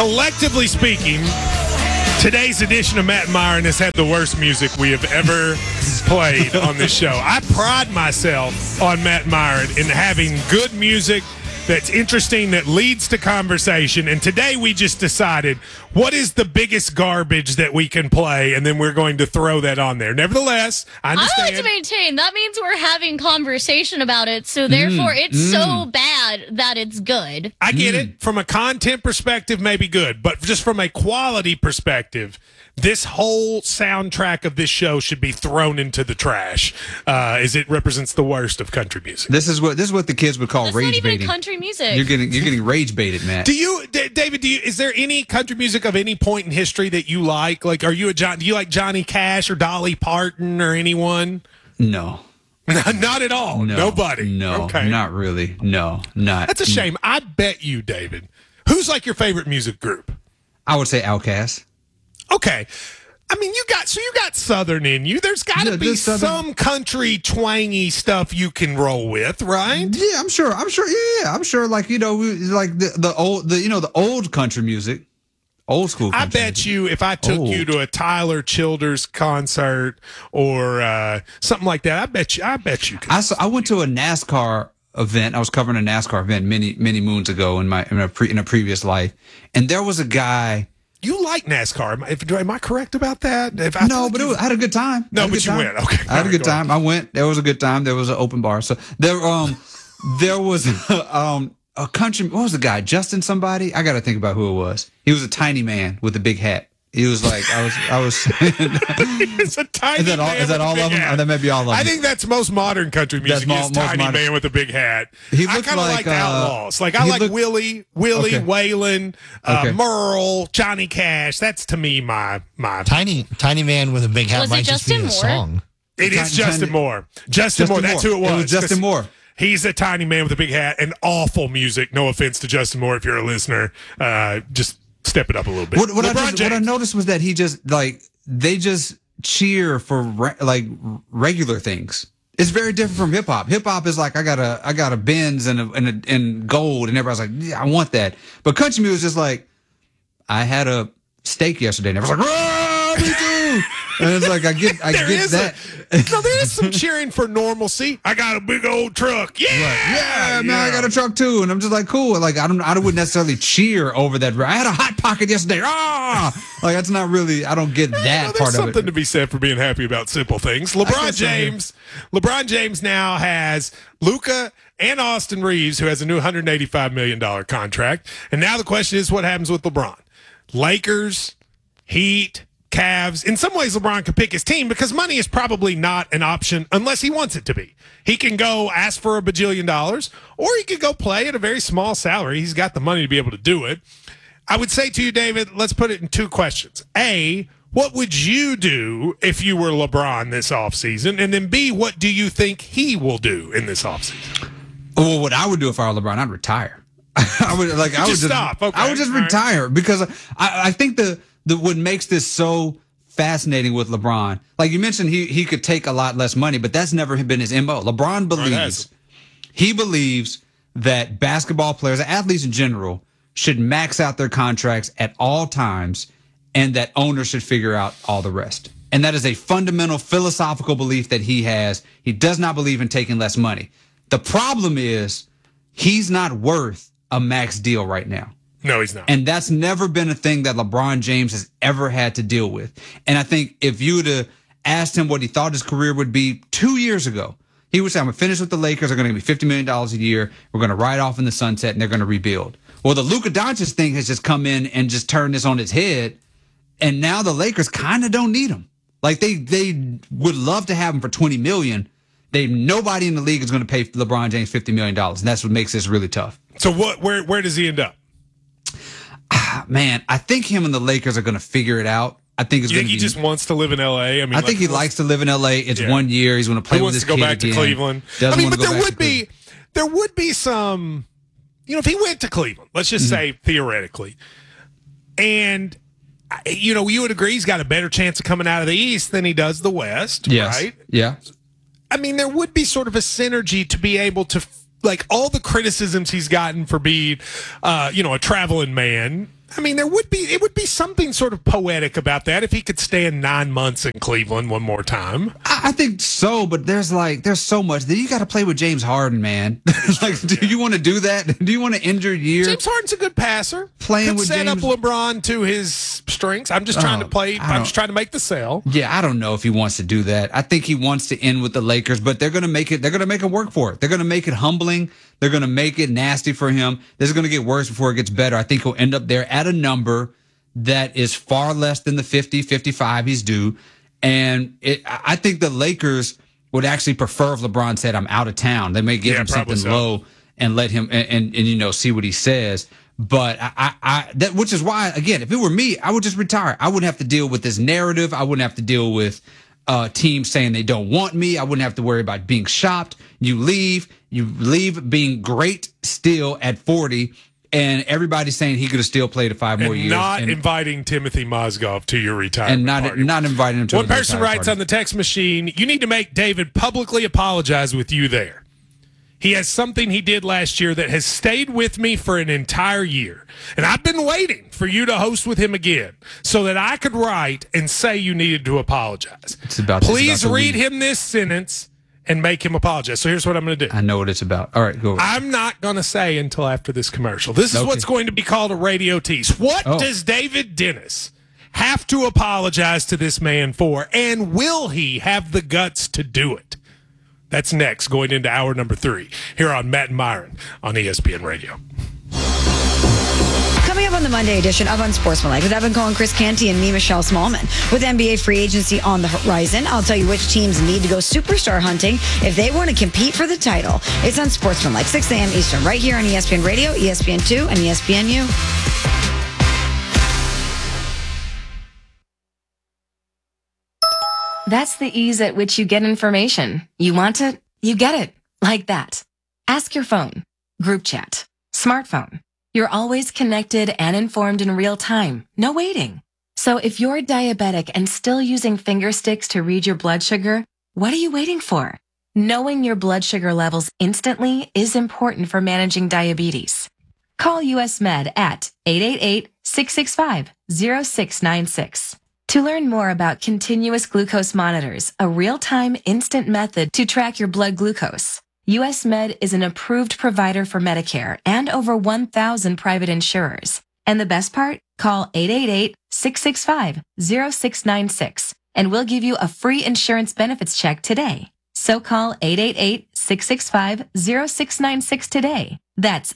collectively speaking, today's edition of Matt Myron has had the worst music we have ever played on this show. I pride myself on Matt Myron in having good music that's interesting, that leads to conversation. And today we just decided what is the biggest garbage that we can play, and then we're going to throw that on there. Nevertheless, I understand. I like to maintain that means we're having conversation about it, so therefore it's so bad that it's good. I get it. From a content perspective, maybe good. But just from a quality perspective, this whole soundtrack of this show should be thrown into the trash, as it represents the worst of country music. This is what the kids would call That's rage not even baiting. country music. You're getting rage baited, Matt. David? Is there any country music of any point in history that you like? Like, do you like Johnny Cash or Dolly Parton or anyone? No. Not at all. No. Nobody. No. Okay. Not really. No. Not. That's a shame. I bet you, David. Who's like your favorite music group? I would say Outkast. Okay. I mean, you got Southern in you. There's got to be some country twangy stuff you can roll with, right? Yeah, I'm sure. Yeah, I'm sure. Like, like the old country music, old school. I bet you if I took you to a Tyler Childers concert or something like that, I bet you could. I went to a NASCAR event. I was covering a NASCAR event many moons ago in a previous life, and there was a guy. You like NASCAR? Am I correct about that? I had a good time. No, but you went. Okay, I had a good time. I went. There was a good time. There was an open bar. So there was a country. What was the guy? Justin somebody? I got to think about who it was. He was a tiny man with a big hat. He was like, I was. It's a tiny man. Is that all of them? Or that may be all of them. I think that's most modern country music. Is tiny man with a big hat. I kind of like the Outlaws. Like I like Willie, okay. Waylon, Merle, Johnny Cash. That's to me my tiny man with a big hat. Was might it just be Justin a Moore? song. It is Justin Moore. Justin Moore. That's who it was. It was Justin Moore. He's a tiny man with a big hat and awful music. No offense to Justin Moore if you're a listener. Just step it up a little bit. What I noticed was that he just they just cheer for regular things. It's very different from hip hop. Hip hop is like I got a Benz and gold, and everybody's like, yeah, I want that. But country music is just like, I had a steak yesterday, and everybody's like, oh, me too. And it's like I get that. There is some cheering for normalcy. I got a big old truck. Yeah, right. Man, I got a truck too, and I'm just like, cool. Like I wouldn't necessarily cheer over that. I had a hot pocket yesterday. Like that's not really. I don't get that part of it. There's something to be said for being happy about simple things. LeBron James now has Luka and Austin Reeves, who has a new $185 million contract, and now the question is, what happens with LeBron? Lakers, Heat, Cavs. In some ways, LeBron could pick his team because money is probably not an option unless he wants it to be. He can go ask for $1 bajillion, or he could go play at a very small salary. He's got the money to be able to do it. I would say to you, David, let's put it in two questions. A, what would you do if you were LeBron this offseason? And then B, what do you think he will do in this offseason? Well, what I would do if I were LeBron, I'd retire. I would just stop. Okay. I would just retire because I think what makes this so fascinating with LeBron, like you mentioned, he could take a lot less money, but that's never been his MO. LeBron believes that basketball players, athletes in general, should max out their contracts at all times, and that owners should figure out all the rest. And that is a fundamental philosophical belief that he has. He does not believe in taking less money. The problem is he's not worth a max deal right now. No, he's not. And that's never been a thing that LeBron James has ever had to deal with. And I think if you would have asked him what he thought his career would be 2 years ago, he would say, I'm going to finish with the Lakers. They're going to give me $50 million a year. We're going to ride off in the sunset, and they're going to rebuild. Well, the Luka Doncic thing has just come in and just turned this on its head. And now the Lakers kind of don't need him. Like they would love to have him for $20 million. Nobody in the league is going to pay LeBron James $50 million. And that's what makes this really tough. So where does he end up? Man, I think him and the Lakers are going to figure it out. I think it's going to be. He just wants to live in L.A. I think he likes to live in L.A. It's 1 year. He's going to play with his kid again. He wants to go back to Cleveland. But there would be some, if he went to Cleveland, let's just say theoretically, and, you would agree he's got a better chance of coming out of the East than he does the West, right? Yeah. I mean, there would be sort of a synergy to be able to, like all the criticisms he's gotten for being, a traveling man. I mean, it would be something sort of poetic about that if he could stand 9 months in Cleveland one more time. I think so, but there's so much. Then you got to play with James Harden, man. Like, do you want to do that? Do you want to end your year? James Harden's a good passer. Playing could with set James... up LeBron to his strengths. I'm just trying to play. I'm just trying to make the sell. Yeah, I don't know if he wants to do that. I think he wants to end with the Lakers, but they're going to make it. They're going to make it work for it. They're going to make it humbling. They're going to make it nasty for him. This is going to get worse before it gets better. I think he'll end up there at a number that is far less than the 50, 55 he's due. And I think the Lakers would actually prefer if LeBron said, I'm out of town. They may give him something low and let him and see what he says. But that, which is why, again, if it were me, I would just retire. I wouldn't have to deal with this narrative. I wouldn't have to deal with teams saying they don't want me. I wouldn't have to worry about being shopped. You leave being great still at 40, and everybody's saying he could have still played 5 more years. Not inviting Timothy Mozgov to your retirement party. And not inviting him to One person writes on the text machine, you need to make David publicly apologize with you there. He has something he did last year that has stayed with me for an entire year. And I've been waiting for you to host with him again so that I could write and say you needed to apologize. Please read him this sentence and make him apologize. So here's what I'm going to do. I know what it's about. All right, go ahead. I'm not going to say until after this commercial. This is what's going to be called a radio tease. What does David Dennis have to apologize to this man for? And will he have the guts to do it? That's next, going into hour number 3 here on Matt and Myron on ESPN Radio. Coming up on the Monday edition of Unsportsmanlike with Evan Cohen, Chris Canty, and me, Michelle Smallman. With NBA free agency on the horizon, I'll tell you which teams need to go superstar hunting if they want to compete for the title. It's Unsportsmanlike, 6 a.m. Eastern, right here on ESPN Radio, ESPN2, and ESPNU. That's the ease at which you get information. You want it, you get it. Like that. Ask your phone. Group chat. Smartphone. You're always connected and informed in real time. No waiting. So if you're diabetic and still using finger sticks to read your blood sugar, what are you waiting for? Knowing your blood sugar levels instantly is important for managing diabetes. Call US Med at 888-665-0696. To learn more about continuous glucose monitors, a real-time instant method to track your blood glucose, US Med is an approved provider for Medicare and over 1,000 private insurers. And the best part? Call 888-665-0696 and we'll give you a free insurance benefits check today. So call 888-665-0696 today. That's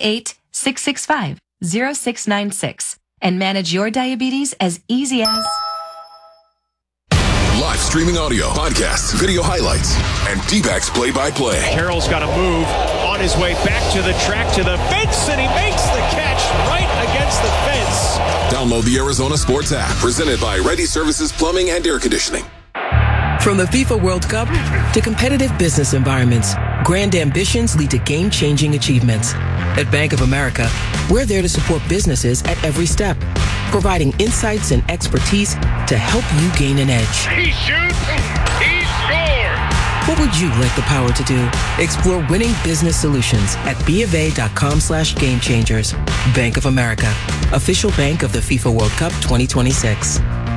888-665-0696. And manage your diabetes as easy as... Live streaming audio, podcasts, video highlights, and D-backs play-by-play. Carroll's got to move on his way back to the track, to the fence, and he makes the catch right against the fence. Download the Arizona Sports app, presented by Ready Services Plumbing and Air Conditioning. From the FIFA World Cup to competitive business environments, grand ambitions lead to game-changing achievements. At Bank of America, we're there to support businesses at every step, providing insights and expertise to help you gain an edge. He shoots, he scores! What would you like the power to do? Explore winning business solutions at BofA.com/gamechangers. Bank of America, official bank of the FIFA World Cup 2026.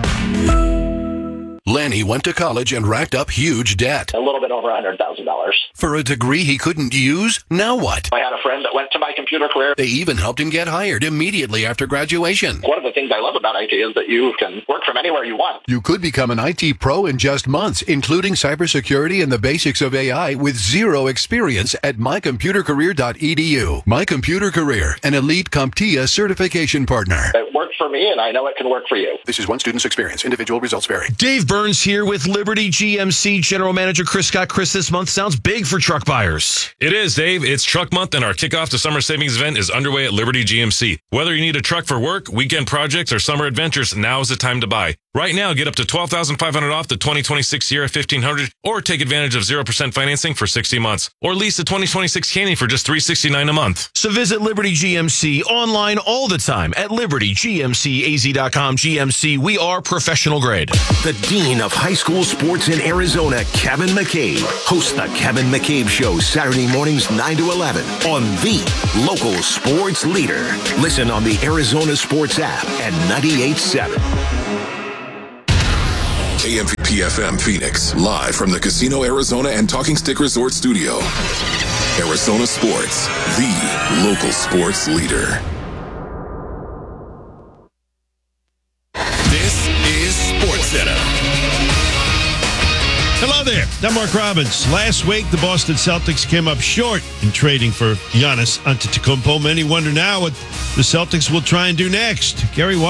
Lanny went to college and racked up huge debt. A little bit over $100,000. For a degree he couldn't use? Now what? I had a friend that went to My Computer Career. They even helped him get hired immediately after graduation. One of the things I love about IT is that you can work from anywhere you want. You could become an IT pro in just months, including cybersecurity and the basics of AI with zero experience at mycomputercareer.edu. My Computer Career, an elite CompTIA certification partner. It worked for me, and I know it can work for you. This is one student's experience. Individual results vary. Dave Burns here with Liberty GMC General Manager Chris Scott. Chris, this month sounds big for truck buyers. It is, Dave. It's Truck Month, and our kickoff to summer savings event is underway at Liberty GMC. Whether you need a truck for work, weekend projects, or summer adventures, now is the time to buy. Right now, get up to $12,500 off the 2026 Sierra 1500, or take advantage of 0% financing for 60 months, or lease the 2026 Canyon for just $369 a month. So visit Liberty GMC online all the time at libertygmcaz.com. GMC, we are professional grade. The Dean dean of high school sports in Arizona, Kevin McCabe, hosts the Kevin McCabe Show Saturday mornings 9 to 11 on the local sports leader. Listen on the Arizona Sports app and 98.7. KMPFM Phoenix, live from the Casino Arizona and Talking Stick Resort Studio. Arizona Sports, the local sports leader. This is SportsCenter. Hello there, I'm Mark Robbins. Last week, the Boston Celtics came up short in trading for Giannis Antetokounmpo. Many wonder now what the Celtics will try and do next. Gary